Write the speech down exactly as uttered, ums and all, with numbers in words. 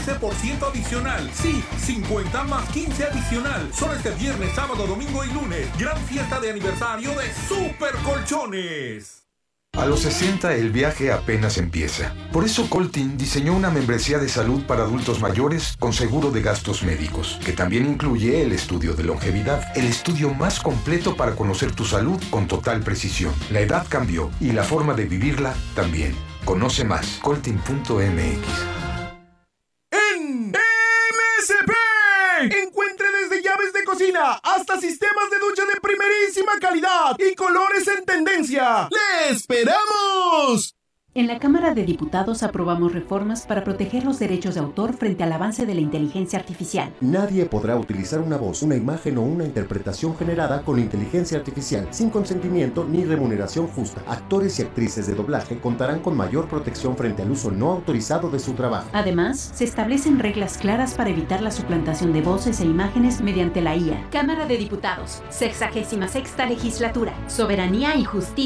quince por ciento adicional. Sí, cincuenta más quince adicional. Solo este viernes, sábado, domingo y lunes. Gran fiesta de aniversario de Super Colchones. A los sesenta el viaje apenas empieza. Por eso Coltin diseñó una membresía de salud para adultos mayores con seguro de gastos médicos, que también incluye el estudio de longevidad, el estudio más completo para conocer tu salud con total precisión. La edad cambió y la forma de vivirla también. Conoce más, coltin punto m x. En M S P encuentre desde llaves de cocina hasta sistemas de ducha de primerísima calidad y colores en tendencia. ¡Le esperamos! En la Cámara de Diputados aprobamos reformas para proteger los derechos de autor frente al avance de la inteligencia artificial. Nadie podrá utilizar una voz, una imagen o una interpretación generada con inteligencia artificial sin consentimiento ni remuneración justa. Actores y actrices de doblaje contarán con mayor protección frente al uso no autorizado de su trabajo. Además, se establecen reglas claras para evitar la suplantación de voces e imágenes mediante la I A. Cámara de Diputados, sexagésima sexta legislatura, soberanía y justicia.